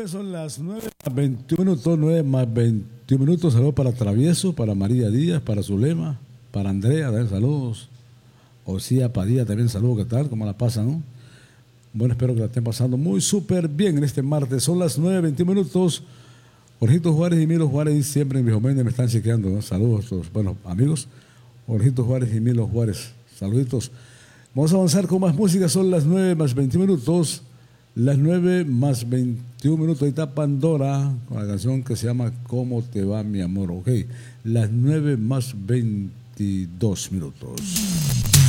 bien, son las 9:21 minutos, 9:21 minutos. Saludos para Travieso, para María Díaz, para Zulema, para Andrea, también saludos. Osía Padilla también saludos, ¿qué tal? ¿Cómo la pasan, no? Bueno, espero que la estén pasando muy súper bien en este martes. Son las 9:21 minutos. Jorgito Juárez y Milo Juárez siempre en Viejo Méndez me están chequeando, ¿no? Saludos a todos. Bueno, amigos, Jorgito Juárez y Milo Juárez, saluditos. Vamos a avanzar con más música, son las 9:21 minutos. Las 9:21 minutos, ahí está Pandora con la canción que se llama ¿Cómo te va mi amor? Ok, las 9:22 minutos.